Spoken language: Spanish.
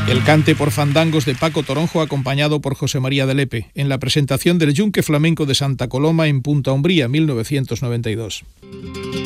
El cante por fandangos de Paco Toronjo acompañado por José María de Lepe, en la presentación del Yunque Flamenco de Santa Coloma en Punta Umbría, 1992.